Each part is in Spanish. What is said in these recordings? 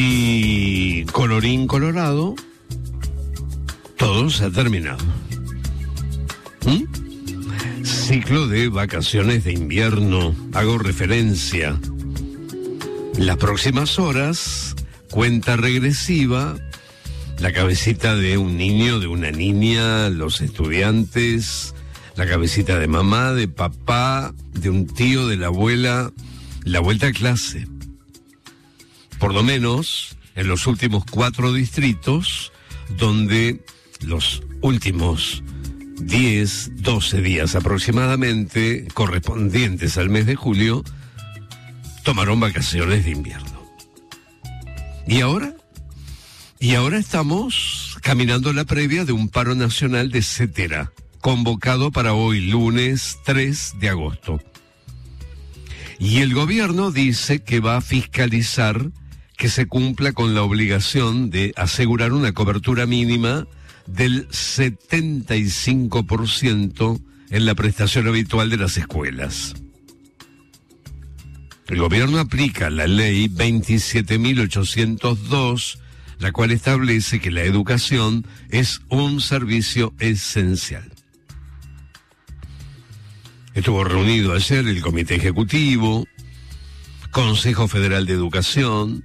Y colorín colorado, todo se ha terminado. Ciclo de vacaciones de invierno, hago referencia. Las próximas horas, cuenta regresiva, la cabecita de un niño, de una niña, los estudiantes, la cabecita de mamá, de papá, de un tío, de la abuela, la vuelta a clase. Por lo menos en los últimos 4 distritos, donde los últimos 10, 12 días aproximadamente, correspondientes al mes de julio, tomaron vacaciones de invierno. ¿Y ahora? Y ahora estamos caminando la previa de un paro nacional de Cetera, convocado para hoy, lunes 3 de agosto. Y el gobierno dice que va a fiscalizar que se cumpla con la obligación de asegurar una cobertura mínima del 75% en la prestación habitual de las escuelas. El gobierno aplica la ley 27.802, la cual establece que la educación es un servicio esencial. Estuvo reunido ayer el Comité Ejecutivo, Consejo Federal de Educación,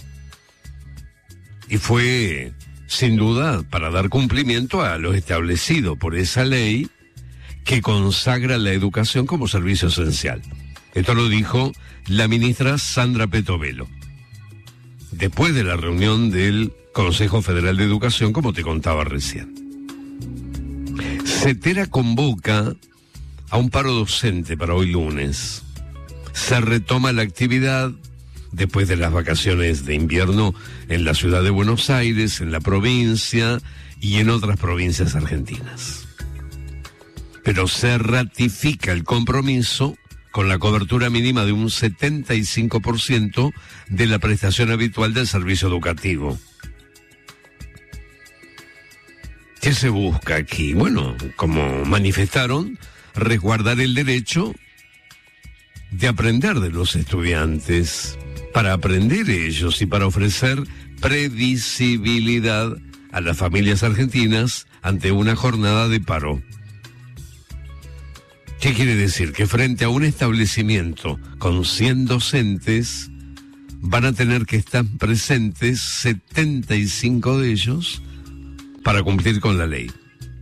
y fue, sin duda, para dar cumplimiento a lo establecido por esa ley que consagra la educación como servicio esencial. Esto lo dijo la ministra Sandra Petovelo, después de la reunión del Consejo Federal de Educación, como te contaba recién. Cetera convoca a un paro docente para hoy lunes. Se retoma la actividad después de las vacaciones de invierno en la ciudad de Buenos Aires, en la provincia y en otras provincias argentinas. Pero se ratifica el compromiso con la cobertura mínima de un 75% de la prestación habitual del servicio educativo. ¿Qué se busca aquí? Bueno, como manifestaron, resguardar el derecho de aprender de los estudiantes, para aprender ellos y para ofrecer previsibilidad a las familias argentinas ante una jornada de paro. ¿Qué quiere decir? Que frente a un establecimiento con 100 docentes, van a tener que estar presentes 75 de ellos para cumplir con la ley.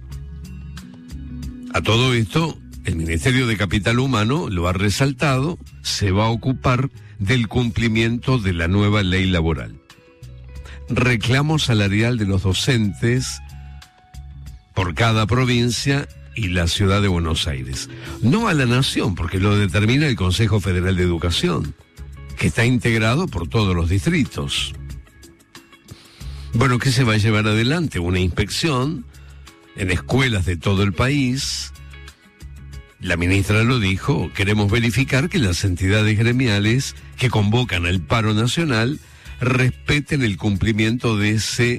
A todo esto, el Ministerio de Capital Humano lo ha resaltado, se va a ocupar del cumplimiento de la nueva ley laboral. Reclamo salarial de los docentes por cada provincia y la ciudad de Buenos Aires. No a la nación, porque lo determina el Consejo Federal de Educación, que está integrado por todos los distritos. Bueno, ¿qué se va a llevar adelante? Una inspección en escuelas de todo el país. La ministra lo dijo, queremos verificar que las entidades gremiales que convocan al paro nacional respeten el cumplimiento de ese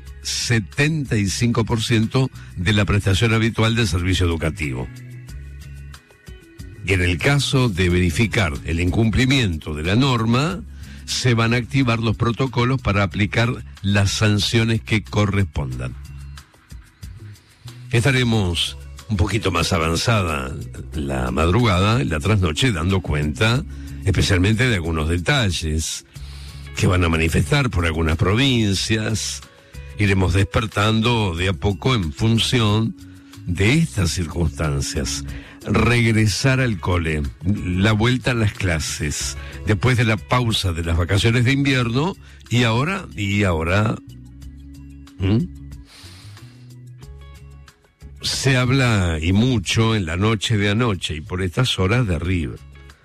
75% de la prestación habitual del servicio educativo. Y en el caso de verificar el incumplimiento de la norma, se van a activar los protocolos para aplicar las sanciones que correspondan. Estaremos un poquito más avanzada la madrugada, la trasnoche, dando cuenta especialmente de algunos detalles que van a manifestar por algunas provincias. Iremos despertando de a poco en función de estas circunstancias. Regresar al cole, la vuelta a las clases, después de la pausa de las vacaciones de invierno, y ahora, se habla y mucho en la noche de anoche y por estas horas de River.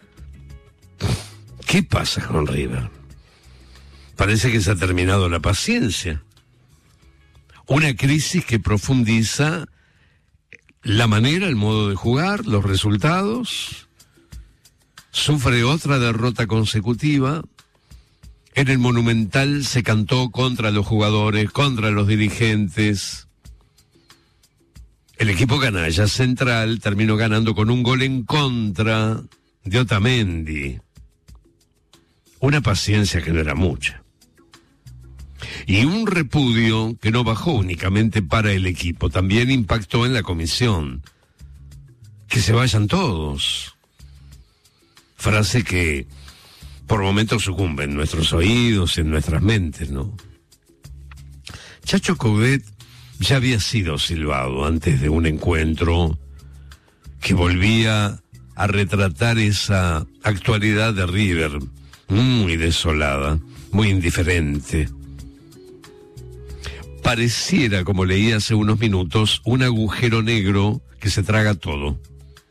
¿Qué pasa con River? Parece que se ha terminado la paciencia. Una crisis que profundiza la manera, el modo de jugar, los resultados. Sufre otra derrota consecutiva. En el Monumental se cantó contra los jugadores, contra los dirigentes. El equipo canalla Central terminó ganando con un gol en contra de Otamendi. Una paciencia que no era mucha. Y un repudio que no bajó únicamente para el equipo, también impactó en la comisión. Que se vayan todos. Frase que por momentos sucumbe en nuestros oídos, en nuestras mentes, ¿no? Chacho Coudet ya había sido silbado antes de un encuentro que volvía a retratar esa actualidad de River, muy desolada, muy indiferente. Pareciera, como leí hace unos minutos, un agujero negro que se traga todo.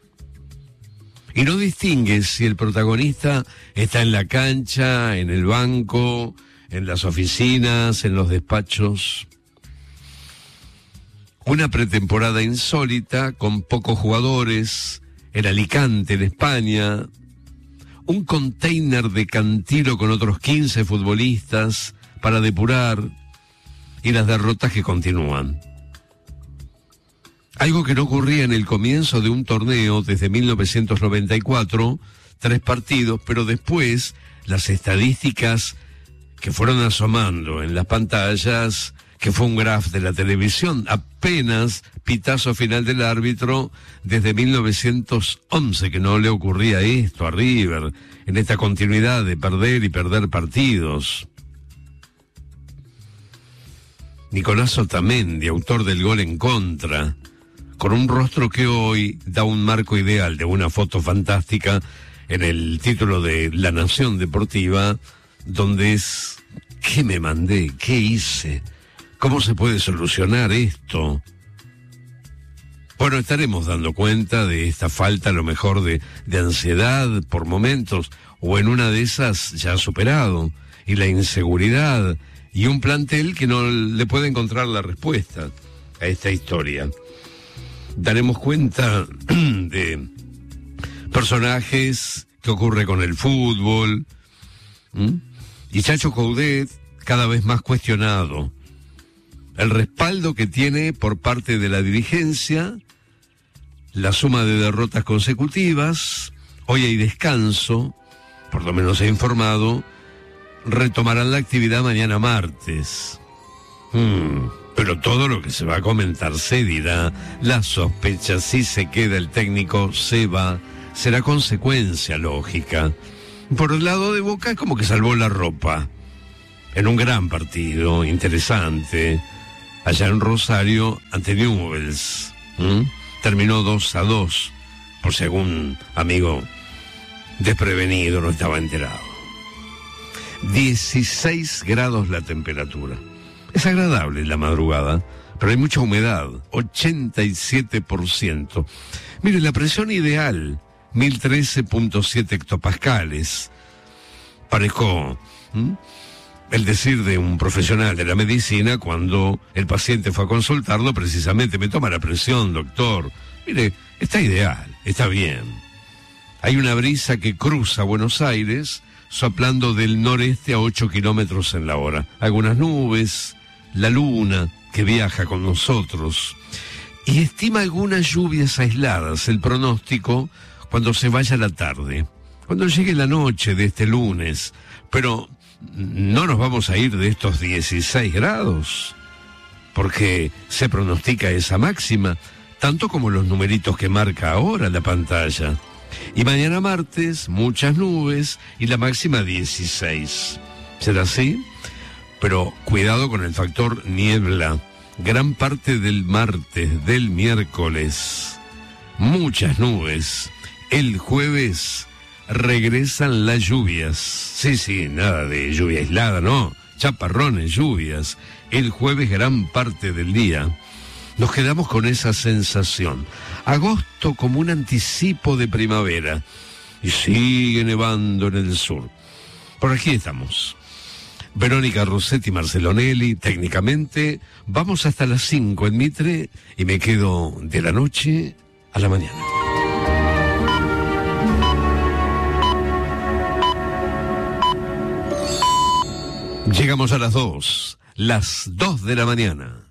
Y no distingue si el protagonista está en la cancha, en el banco, en las oficinas, en los despachos. Una pretemporada insólita, con pocos jugadores, en Alicante, en España. Un container de Cantilo con otros 15 futbolistas para depurar, y las derrotas que continúan. Algo que no ocurría en el comienzo de un torneo desde 1994, 3 partidos, pero después las estadísticas que fueron asomando en las pantallas, que fue un graph de la televisión, apenas pitazo final del árbitro desde 1911, que no le ocurría esto a River, en esta continuidad de perder y perder partidos. Nicolás Otamendi, autor del gol en contra, con un rostro que hoy da un marco ideal de una foto fantástica en el título de La Nación Deportiva, donde es: ¿qué me mandé? ¿Qué hice? ¿Cómo se puede solucionar esto? Bueno, estaremos dando cuenta de esta falta, a lo mejor, de ansiedad por momentos, o en una de esas ya superado, y la inseguridad, y un plantel que no le puede encontrar la respuesta a esta historia. Daremos cuenta de personajes que ocurre con el fútbol, y Chacho Coudet cada vez más cuestionado. El respaldo que tiene por parte de la dirigencia, la suma de derrotas consecutivas. Hoy hay descanso, por lo menos he informado. Retomarán la actividad mañana martes. Pero todo lo que se va a comentar se dirá. La sospecha, si se queda el técnico, se va. Será consecuencia lógica. Por el lado de Boca es como que salvó la ropa. En un gran partido, interesante, allá en Rosario, ante Newell's. Terminó 2-2, por si algún amigo desprevenido no estaba enterado. 16 grados la temperatura. Es agradable la madrugada, pero hay mucha humedad, 87%. Mire, la presión ideal, 1013.7 hectopascales. Parezco el decir de un profesional de la medicina cuando el paciente fue a consultarlo, precisamente: me toma la presión, doctor. Mire, está ideal, está bien. Hay una brisa que cruza Buenos Aires, soplando del noreste a 8 kilómetros en la hora. Algunas nubes, la luna que viaja con nosotros. Y estima algunas lluvias aisladas, el pronóstico, cuando se vaya la tarde, cuando llegue la noche de este lunes. Pero no nos vamos a ir de estos 16 grados, porque se pronostica esa máxima, tanto como los numeritos que marca ahora la pantalla. Y mañana martes, muchas nubes y la máxima 16. ¿Será así? Pero cuidado con el factor niebla. Gran parte del martes, del miércoles, muchas nubes. El jueves regresan las lluvias. Sí, nada de lluvia aislada, no. Chaparrones, lluvias. El jueves gran parte del día. Nos quedamos con esa sensación. Agosto como un anticipo de primavera. Y sigue nevando en el sur. Por aquí estamos. Verónica Rossetti, Marcelo Nelly, técnicamente. Vamos hasta las 5 en Mitre y me quedo de la noche a la mañana. Llegamos a las 2 de la mañana.